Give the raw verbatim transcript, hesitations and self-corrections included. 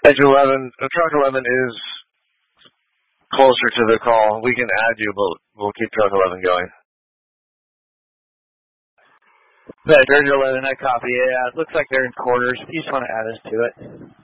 Engine eleven, uh, truck eleven is closer to the call. We can add you, but we'll keep truck eleven going. Yeah, Engine eleven, I copy. Yeah, it looks like they're in quarters. You just want to add us to it.